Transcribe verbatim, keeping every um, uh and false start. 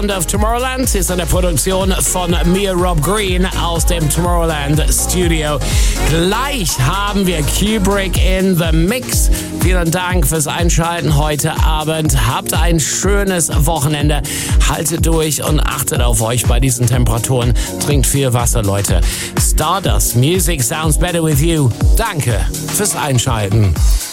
of Tomorrowland ist eine Produktion von mir, Rob Green, aus dem Tomorrowland Studio. Gleich haben wir Kubrick in the Mix. Vielen Dank fürs Einschalten heute Abend. Habt ein schönes Wochenende. Haltet durch und achtet auf euch bei diesen Temperaturen. Trinkt viel Wasser, Leute. Stardust Music sounds better with you. Danke fürs Einschalten.